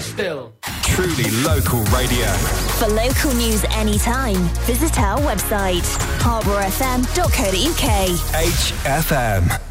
Still. Truly local radio. For local news anytime, visit our website, harbourfm.co.uk. HFM.